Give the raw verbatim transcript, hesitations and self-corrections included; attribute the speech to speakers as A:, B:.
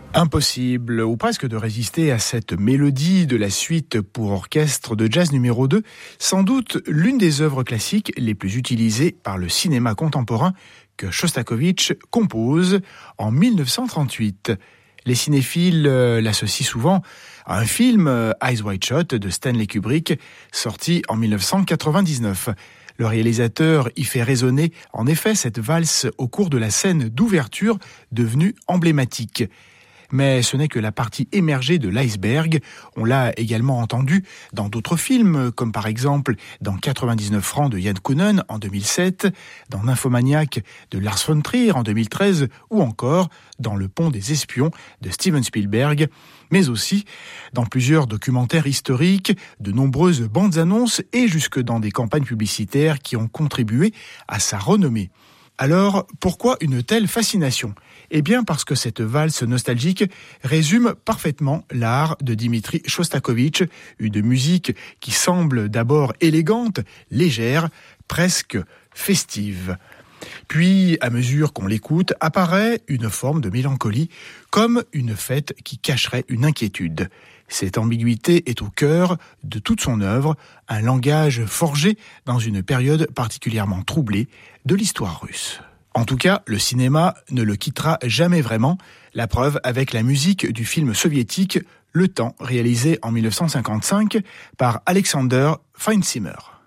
A: Impossible, ou presque, de résister à cette mélodie de la suite pour orchestre de jazz numéro deux, sans doute l'une des œuvres classiques les plus utilisées par le cinéma contemporain que Shostakovich compose en mille neuf cent trente-huit. Les cinéphiles l'associent souvent à un film, Eyes Wide Shut, de Stanley Kubrick, sorti en mille neuf cent quatre-vingt-dix-neuf. Le réalisateur y fait résonner en effet cette valse au cours de la scène d'ouverture devenue emblématique. Mais ce n'est que la partie émergée de l'iceberg. On l'a également entendu dans d'autres films, comme par exemple dans quatre-vingt-dix-neuf francs de Yann Kounen en deux mille sept, dans Nymphomaniac de Lars von Trier en deux mille treize, ou encore dans Le Pont des Espions de Steven Spielberg, mais aussi dans plusieurs documentaires historiques, de nombreuses bandes annonces et jusque dans des campagnes publicitaires qui ont contribué à sa renommée. Alors, pourquoi une telle fascination ? Eh bien parce que cette valse nostalgique résume parfaitement l'art de Dimitri Shostakovich, une musique qui semble d'abord élégante, légère, presque festive. Puis, à mesure qu'on l'écoute, apparaît une forme de mélancolie, comme une fête qui cacherait une inquiétude. Cette ambiguïté est au cœur de toute son œuvre, un langage forgé dans une période particulièrement troublée de l'histoire russe. En tout cas, le cinéma ne le quittera jamais vraiment, la preuve avec la musique du film soviétique Le Temps, réalisé en mille neuf cent cinquante-cinq par Alexander Feinzimmer.